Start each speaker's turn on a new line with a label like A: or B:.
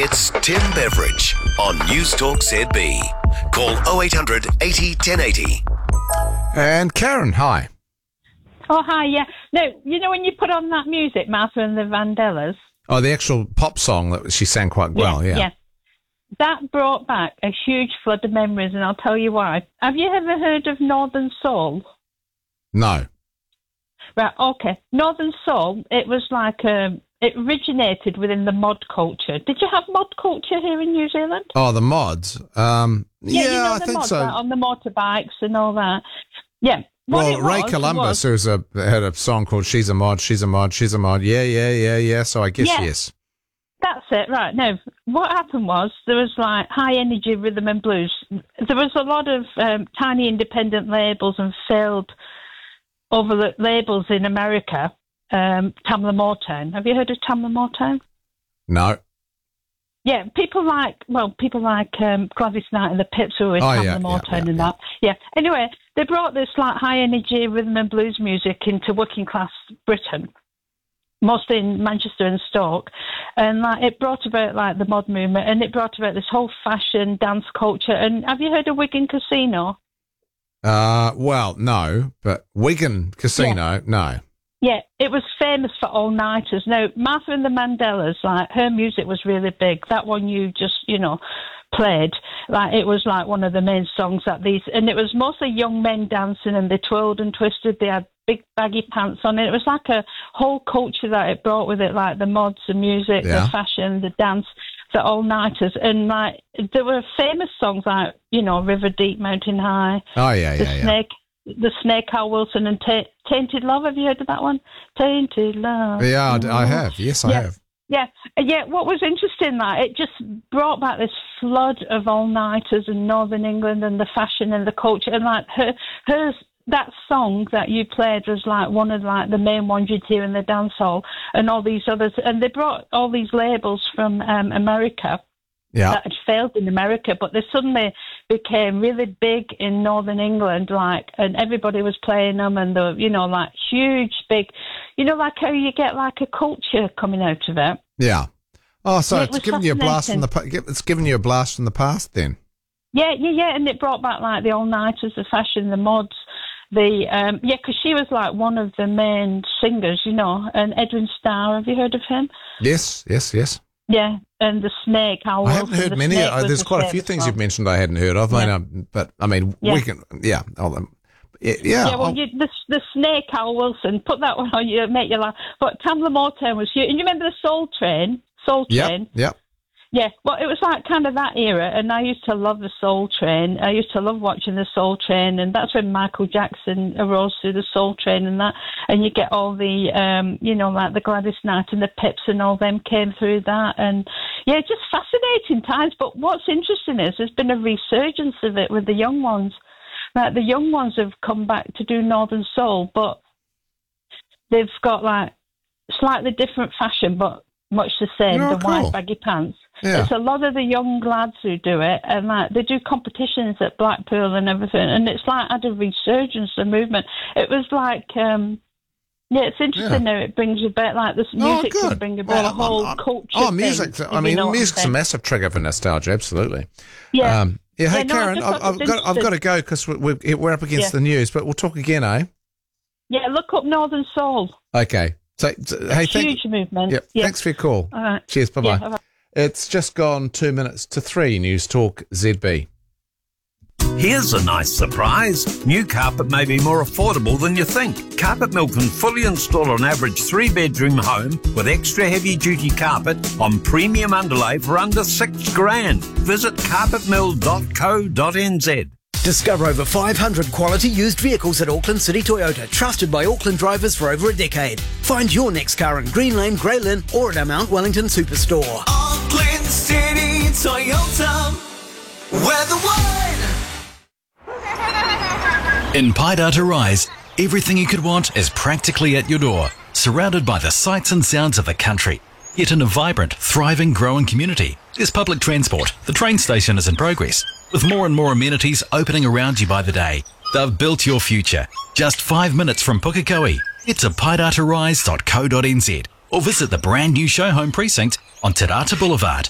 A: It's Tim Beveridge on News Talk ZB. Call 0800 80 1080.
B: And Karen, hi.
C: Oh, hi, yeah. No, you know when you put on that music, Martha and the Vandellas?
B: Oh, the actual pop song that she sang quite well, yeah.
C: That brought back a huge flood of memories, and I'll tell you why. Have you ever heard of Northern Soul?
B: No.
C: Right, okay. Northern Soul, it was like, it originated within the mod culture. Did you have mod culture here in New Zealand?
B: Oh, the mods.
C: You know,
B: I
C: the
B: think
C: mods,
B: so.
C: like, on the motorbikes and all that. Yeah.
B: Well, Ray Columbus had a song called She's a Mod, She's a Mod, She's a Mod. Yeah. So I guess yes.
C: That's it, right. Now, what happened was there was like high energy rhythm and blues. There was a lot of tiny independent labels and failed over labels in America. Tamla Motown. Have you heard of Tamla Motown?
B: No.
C: Yeah, people like Gladys Knight and the Pips who were with Tamla Motown and that. Yeah. Anyway, they brought this like high energy rhythm and blues music into working class Britain, mostly in Manchester and Stoke, and like it brought about like the mod movement, and it brought about this whole fashion dance culture. And have you heard of Wigan Casino?
B: Well, no, but Wigan Casino, no.
C: Yeah, it was famous for all-nighters. Now, Martha and the Vandellas, like, her music was really big. That one you just, played, like, it was like one of the main songs and it was mostly young men dancing, and they twirled and twisted. They had big baggy pants on. It was like a whole culture that it brought with it, like the mods, the music, the fashion, the dance, the all-nighters. And, like, there were famous songs like, River Deep, Mountain High.
B: Oh, yeah.
C: The Snake, Carl Wilson, and Tainted Love. Have you heard of that one? Tainted Love.
B: Yeah, I have. Yes, I have.
C: Yeah. What was interesting, it just brought back this flood of all-nighters in Northern England and the fashion and the culture. And, like, that song that you played was, like, one of, like, the main ones you'd hear in the dance hall, and all these others. And they brought all these labels from America.
B: Yeah.
C: That had failed in America, but they suddenly became really big in Northern England, and everybody was playing them, and the huge, big, like how you get like a culture coming out of it.
B: Yeah. Oh, so it's giving you a blast from the past then.
C: Yeah, and it brought back like the all-nighters, the fashion, the mods, because she was like one of the main singers, and Edwin Starr. Have you heard of him?
B: Yes.
C: Yeah, and the Snake.
B: I haven't heard many. There's quite a few things you've mentioned I hadn't heard of.
C: Yeah.
B: We can. Yeah.
C: Yeah. Well, the Snake, Carl Wilson. Put that one on you, make you laugh. But Tamla Motown was huge. And you remember the Soul Train?
B: Yep.
C: Yeah, well, it was like kind of that era, and I used to love the Soul Train. I used to love watching the Soul Train, and that's when Michael Jackson arose through the Soul Train and that, and you get all the, like the Gladys Knight and the Pips and all them came through that, and yeah, just fascinating times. But what's interesting is there's been a resurgence of it with the young ones. Like the young ones have come back to do Northern Soul, but they've got like slightly different fashion, but much the same, white baggy pants.
B: Yeah.
C: It's a lot of the young lads who do it, and like they do competitions at Blackpool and everything, and it's like had a resurgence of movement. It was like, it's interesting how it brings about like this music can bring about a whole culture.
B: Oh, music! Music's a massive trigger for nostalgia. Absolutely.
C: Yeah.
B: Hey, Karen, I've got to go because we're up against the news, but we'll talk again, eh?
C: Yeah, look up Northern Soul.
B: Okay. So hey,
C: huge movement.
B: Yep.
C: Yeah.
B: Thanks for your call.
C: All right.
B: Cheers. Bye-bye.
C: Yeah, bye-bye.
B: It's just gone 2 minutes to 3. News Talk ZB.
A: Here's a nice surprise. New carpet may be more affordable than you think. Carpet Mill can fully install an average 3-bedroom home with extra heavy-duty carpet on premium underlay for under $6,000. Visit carpetmill.co.nz.
D: Discover over 500 quality used vehicles at Auckland City Toyota, trusted by Auckland drivers for over a decade. Find your next car in Green Lane, Grey Lynn, or at our Mount Wellington Superstore.
E: Auckland City Toyota, where the one.
F: In Paidata Rise, everything you could want is practically at your door, surrounded by the sights and sounds of the country. Yet in a vibrant, thriving, growing community, there's public transport. The train station is in progress, with more and more amenities opening around you by the day. They've built your future. Just 5 minutes from Pukekohe. Head to paidatarise.co.nz or visit the brand new show home precinct on Te Rata Boulevard.